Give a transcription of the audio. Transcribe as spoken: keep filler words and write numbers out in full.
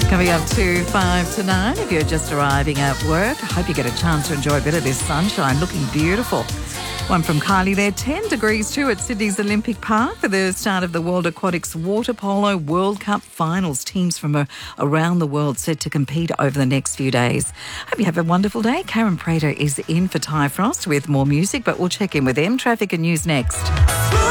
Coming up to five to nine, if you're just arriving at work, I hope you get a chance to enjoy a bit of this sunshine. Looking beautiful. One from Kylie there, ten degrees too at Sydney's Olympic Park for the start of the World Aquatics Water Polo World Cup Finals. Teams from around the world set to compete over the next few days. Hope you have a wonderful day. Karen Prater is in for Ty Frost with more music, but we'll check in with them. Traffic and news next.